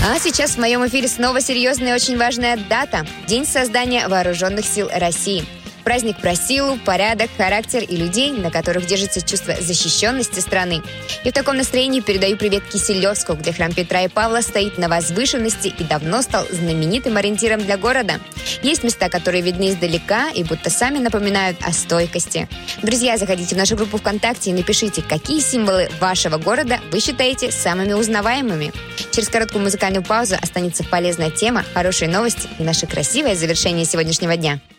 А сейчас в моем эфире снова серьезная и очень важная дата – День создания Вооруженных сил России. Праздник про силу, порядок, характер и людей, на которых держится чувство защищенности страны. И в таком настроении передаю привет Киселевску, где храм Петра и Павла стоит на возвышенности и давно стал знаменитым ориентиром для города. Есть места, которые видны издалека и будто сами напоминают о стойкости. Друзья, заходите в нашу группу ВКонтакте и напишите, какие символы вашего города вы считаете самыми узнаваемыми. Через короткую музыкальную паузу останется полезная тема, хорошие новости и наше красивое завершение сегодняшнего дня.